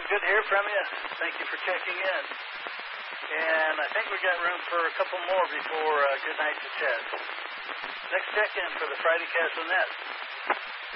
Good to hear from you. Thank you for checking in. And I think we got room for a couple more before good night to Ted. Next check-in for the Friday Cast with Nets.